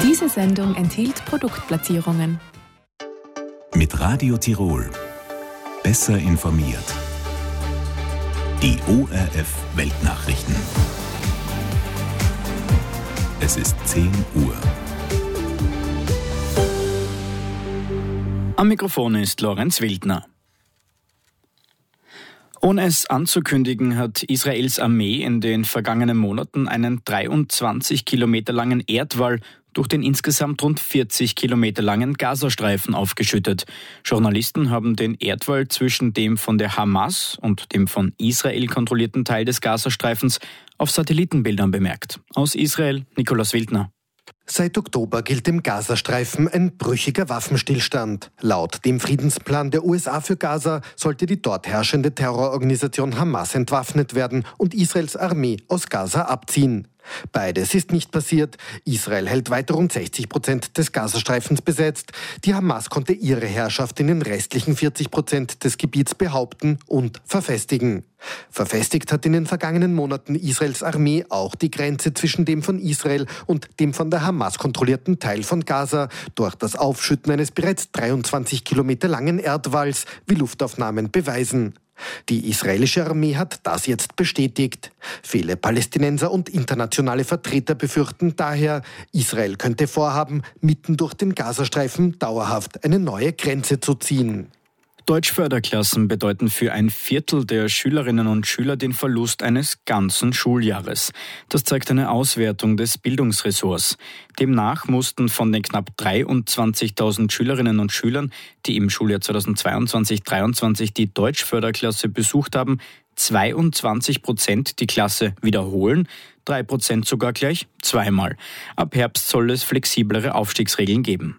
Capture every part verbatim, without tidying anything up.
Diese Sendung enthielt Produktplatzierungen. Mit Radio Tirol. Besser informiert. Die O R F Weltnachrichten. Es ist zehn Uhr. Am Mikrofon ist Lorenz Wildner. Ohne es anzukündigen, hat Israels Armee in den vergangenen Monaten einen dreiundzwanzig Kilometer langen Erdwall durch den insgesamt rund vierzig Kilometer langen Gazastreifen aufgeschüttet. Journalisten haben den Erdwall zwischen dem von der Hamas und dem von Israel kontrollierten Teil des Gazastreifens auf Satellitenbildern bemerkt. Aus Israel, Nikolaus Wildner. Seit Oktober gilt im Gazastreifen ein brüchiger Waffenstillstand. Laut dem Friedensplan der U S A für Gaza sollte die dort herrschende Terrororganisation Hamas entwaffnet werden und Israels Armee aus Gaza abziehen. Beides ist nicht passiert. Israel hält weiter rund sechzig Prozent des Gazastreifens besetzt. Die Hamas konnte ihre Herrschaft in den restlichen vierzig Prozent des Gebiets behaupten und verfestigen. Verfestigt hat in den vergangenen Monaten Israels Armee auch die Grenze zwischen dem von Israel und dem von der Hamas kontrollierten Teil von Gaza durch das Aufschütten eines bereits dreiundzwanzig Kilometer langen Erdwalls, wie Luftaufnahmen beweisen. Die israelische Armee hat das jetzt bestätigt. Viele Palästinenser und internationale Vertreter befürchten daher, Israel könnte vorhaben, mitten durch den Gazastreifen dauerhaft eine neue Grenze zu ziehen. Deutschförderklassen bedeuten für ein Viertel der Schülerinnen und Schüler den Verlust eines ganzen Schuljahres. Das zeigt eine Auswertung des Bildungsressorts. Demnach mussten von den knapp dreiundzwanzigtausend Schülerinnen und Schülern, die im Schuljahr zweitausendzweiundzwanzig dreiundzwanzig die Deutschförderklasse besucht haben, zweiundzwanzig Prozent die Klasse wiederholen, drei Prozent sogar gleich zweimal. Ab Herbst soll es flexiblere Aufstiegsregeln geben.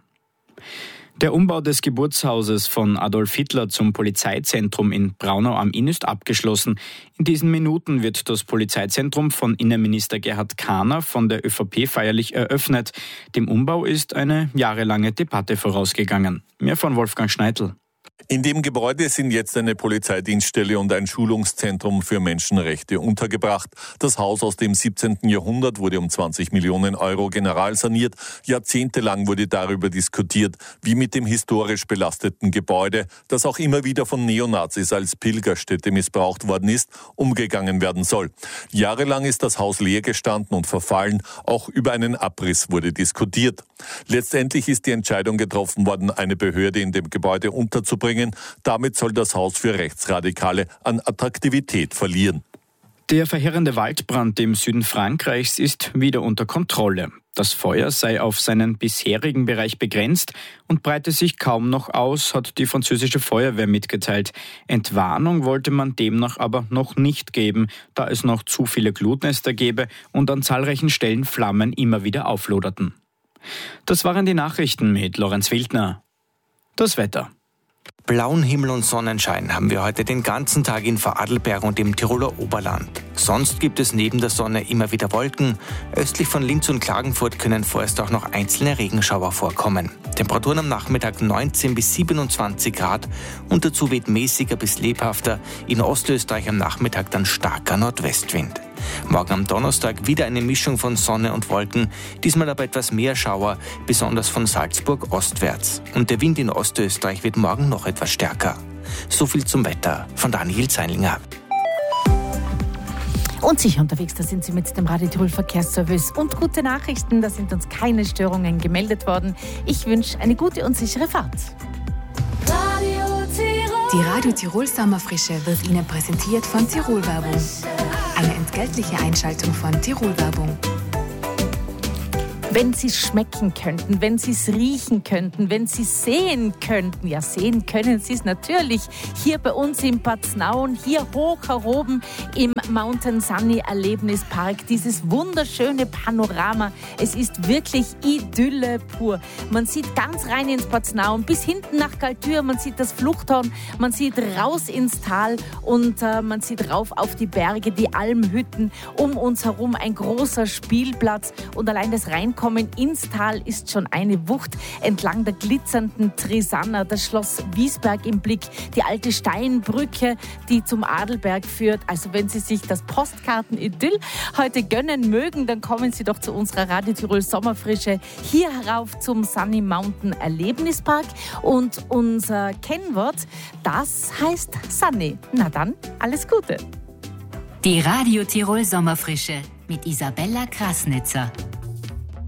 Der Umbau des Geburtshauses von Adolf Hitler zum Polizeizentrum in Braunau am Inn ist abgeschlossen. In diesen Minuten wird das Polizeizentrum von Innenminister Gerhard Kahner von der ÖVP feierlich eröffnet. Dem Umbau ist eine jahrelange Debatte vorausgegangen. Mehr von Wolfgang Schneidl. In dem Gebäude sind jetzt eine Polizeidienststelle und ein Schulungszentrum für Menschenrechte untergebracht. Das Haus aus dem siebzehnten Jahrhundert wurde um zwanzig Millionen Euro generalsaniert. Jahrzehntelang wurde darüber diskutiert, wie mit dem historisch belasteten Gebäude, das auch immer wieder von Neonazis als Pilgerstätte missbraucht worden ist, umgegangen werden soll. Jahrelang ist das Haus leer gestanden und verfallen. Auch über einen Abriss wurde diskutiert. Letztendlich ist die Entscheidung getroffen worden, eine Behörde in dem Gebäude unterzubringen. Damit soll das Haus für Rechtsradikale an Attraktivität verlieren. Der verheerende Waldbrand im Süden Frankreichs ist wieder unter Kontrolle. Das Feuer sei auf seinen bisherigen Bereich begrenzt und breite sich kaum noch aus, hat die französische Feuerwehr mitgeteilt. Entwarnung wollte man demnach aber noch nicht geben, da es noch zu viele Glutnester gäbe und an zahlreichen Stellen Flammen immer wieder aufloderten. Das waren die Nachrichten mit Lorenz Wildner. Das Wetter. Blauen Himmel und Sonnenschein haben wir heute den ganzen Tag in Vorarlberg und im Tiroler Oberland. Sonst gibt es neben der Sonne immer wieder Wolken. Östlich von Linz und Klagenfurt können vorerst auch noch einzelne Regenschauer vorkommen. Temperaturen am Nachmittag neunzehn bis siebenundzwanzig Grad und dazu weht mäßiger bis lebhafter, in Ostösterreich am Nachmittag dann starker Nordwestwind. Morgen am Donnerstag wieder eine Mischung von Sonne und Wolken, diesmal aber etwas mehr Schauer, besonders von Salzburg ostwärts. Und der Wind in Ostösterreich wird morgen noch etwas stärker. So viel zum Wetter von Daniel Zeinlinger. Und sicher unterwegs, da sind Sie mit dem Radio Tirol Verkehrsservice. Und gute Nachrichten, da sind uns keine Störungen gemeldet worden. Ich wünsche eine gute und sichere Fahrt. Radio Tirol. Die Radio Tirol Sommerfrische wird Ihnen präsentiert von Tirol Werbung. Eine entgeltliche Einschaltung von Tirol Werbung. Wenn Sie es schmecken könnten, wenn Sie es riechen könnten, wenn Sie es sehen könnten, ja sehen können Sie es natürlich hier bei uns in Paznaun, hier hoch oben im Mountain Sunny Erlebnispark, dieses wunderschöne Panorama. Es ist wirklich Idylle pur. Man sieht ganz rein ins Paznaun, bis hinten nach Galtür, man sieht das Fluchthorn, man sieht raus ins Tal und äh, man sieht rauf auf die Berge, die Almhütten, um uns herum ein großer Spielplatz und allein das Reinkommen reinkommen ins Tal ist schon eine Wucht. Entlang der glitzernden Trisanna, das Schloss Wiesberg im Blick, die alte Steinbrücke, die zum Adelberg führt. Also wenn Sie sich das Postkarten-Idyll heute gönnen mögen, dann kommen Sie doch zu unserer Radio Tirol Sommerfrische hier herauf zum Sunny Mountain Erlebnispark. Und unser Kennwort, das heißt Sunny. Na dann, alles Gute. Die Radio Tirol Sommerfrische mit Isabella Krasnitzer.